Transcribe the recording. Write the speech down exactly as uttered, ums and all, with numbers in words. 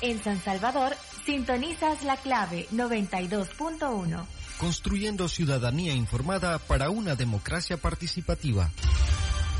En San Salvador, sintonizas La Clave noventa y dos punto uno. Construyendo ciudadanía informada para una democracia participativa.